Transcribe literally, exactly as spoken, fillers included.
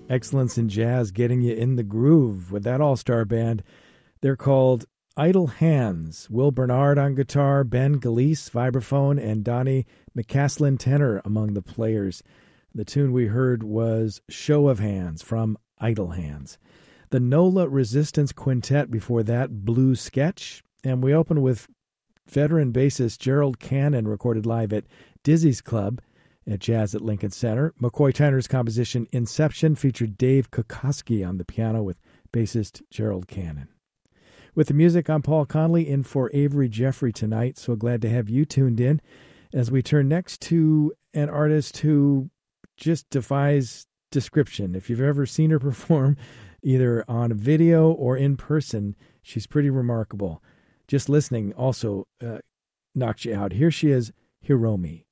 Excellence in jazz, getting you in the groove with that all-star band. They're called Idle Hands. Will Bernard on guitar, Ben Galeese, vibraphone, and Donnie McCaslin tenor among the players. The tune we heard was Show of Hands from Idle Hands. The NOLA Resistance Quintet before that, Blue Sketch. And we opened with veteran bassist Gerald Cannon, recorded live at Dizzy's Club at Jazz at Lincoln Center. McCoy Tyner's composition Inception featured Dave Kokoski on the piano with bassist Gerald Cannon. With the music, I'm Paul Connolly in for Avery Jeffrey tonight. So glad to have you tuned in as we turn next to an artist who just defies description. If you've ever seen her perform, either on video or in person, she's pretty remarkable. Just listening also uh, knocks you out. Here she is, Hiromi.